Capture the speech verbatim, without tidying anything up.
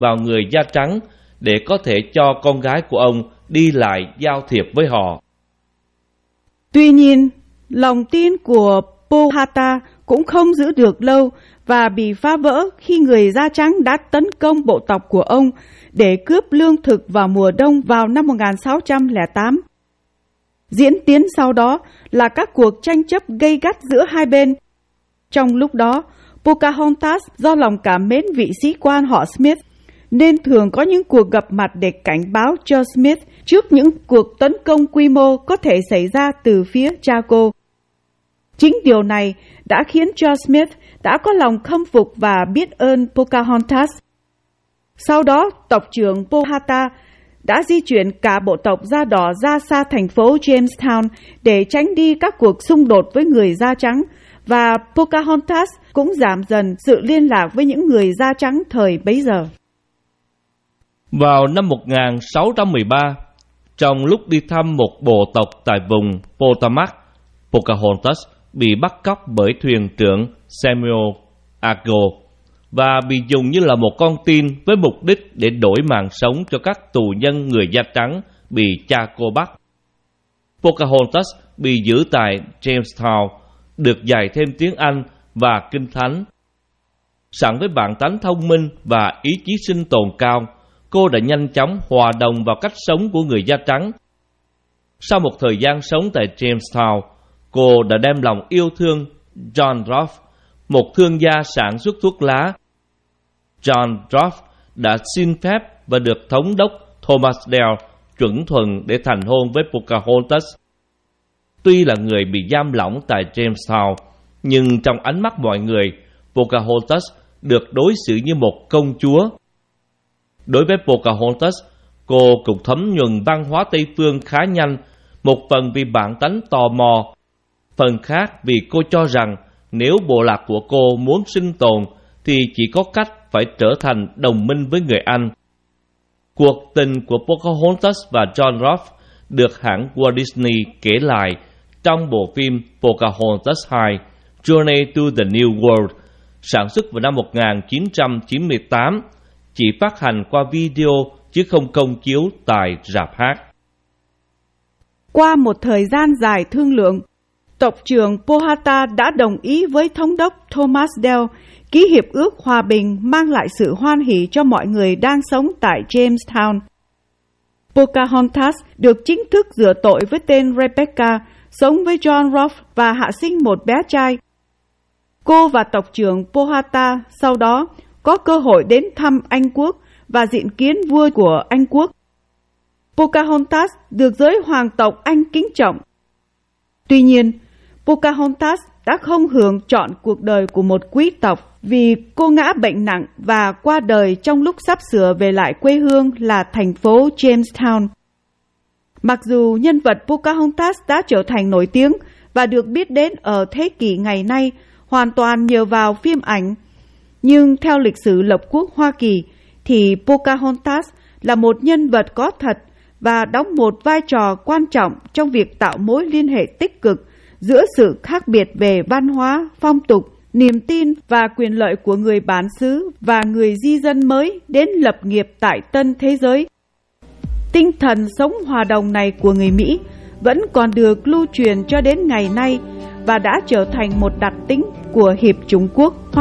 vào người da trắng để có thể cho con gái của ông đi lại giao thiệp với họ. Tuy nhiên, lòng tin của Powhatan cũng không giữ được lâu và bị phá vỡ khi người da trắng đã tấn công bộ tộc của ông để cướp lương thực vào mùa đông vào năm một nghìn sáu trăm lẻ tám. Diễn tiến sau đó là các cuộc tranh chấp gay gắt giữa hai bên. Trong lúc đó, Pocahontas do lòng cảm mến vị sĩ quan họ Smith nên thường có những cuộc gặp mặt để cảnh báo cho Smith trước những cuộc tấn công quy mô có thể xảy ra từ phía cha cô. Chính điều này đã khiến cho Smith đã có lòng khâm phục và biết ơn Pocahontas. Sau đó, tộc trưởng Powhatan đã di chuyển cả bộ tộc da đỏ ra xa thành phố Jamestown để tránh đi các cuộc xung đột với người da trắng, và Pocahontas cũng giảm dần sự liên lạc với những người da trắng thời bấy giờ. Vào năm một nghìn sáu trăm mười ba, trong lúc đi thăm một bộ tộc tại vùng Potomac, Pocahontas bị bắt cóc bởi thuyền trưởng Samuel Argo và bị dùng như là một con tin với mục đích để đổi mạng sống cho các tù nhân người da trắng bị cha cô bắt. Pocahontas bị giữ tại Jamestown, được dạy thêm tiếng Anh và Kinh Thánh. Sẵn với bản tánh thông minh và ý chí sinh tồn cao, cô đã nhanh chóng hòa đồng vào cách sống của người da trắng. Sau một thời gian sống tại Jamestown, cô đã đem lòng yêu thương John Rolfe, một thương gia sản xuất thuốc lá. John Rolfe đã xin phép và được thống đốc Thomas Dale chuẩn thuận để thành hôn với Pocahontas. Tuy là người bị giam lỏng tại Jamestown, nhưng trong ánh mắt mọi người, Pocahontas được đối xử như một công chúa. Đối với Pocahontas, cô cũng thấm nhuần văn hóa Tây Phương khá nhanh, một phần vì bản tánh tò mò, phần khác vì cô cho rằng nếu bộ lạc của cô muốn sinh tồn thì chỉ có cách phải trở thành đồng minh với người Anh. Cuộc tình của Pocahontas và John Rolfe được hãng Walt Disney kể lại trong bộ phim Pocahontas hai Journey to the New World, sản xuất vào năm một nghìn chín trăm chín mươi tám, chỉ phát hành qua video chứ không công chiếu tại rạp hát. Qua một thời gian dài thương lượng, tộc trưởng Powhatan đã đồng ý với thống đốc Thomas Dale ký hiệp ước hòa bình mang lại sự hoan hỷ cho mọi người đang sống tại Jamestown. Pocahontas được chính thức rửa tội với tên Rebecca, sống với John Rolfe và hạ sinh một bé trai. Cô và tộc trưởng Powhatan sau đó có cơ hội đến thăm Anh quốc và diện kiến vua của Anh quốc. Pocahontas được giới hoàng tộc Anh kính trọng. Tuy nhiên, Pocahontas đã không hưởng chọn cuộc đời của một quý tộc vì cô ngã bệnh nặng và qua đời trong lúc sắp sửa về lại quê hương là thành phố Jamestown. Mặc dù nhân vật Pocahontas đã trở thành nổi tiếng và được biết đến ở thế kỷ ngày nay hoàn toàn nhờ vào phim ảnh, nhưng theo lịch sử lập quốc Hoa Kỳ thì Pocahontas là một nhân vật có thật và đóng một vai trò quan trọng trong việc tạo mối liên hệ tích cực giữa sự khác biệt về văn hóa, phong tục, niềm tin và quyền lợi của người bản xứ và người di dân mới đến lập nghiệp tại tân thế giới. Tinh thần sống hòa đồng này của người Mỹ vẫn còn được lưu truyền cho đến ngày nay và đã trở thành một đặc tính của Hiệp chủng quốc Hoa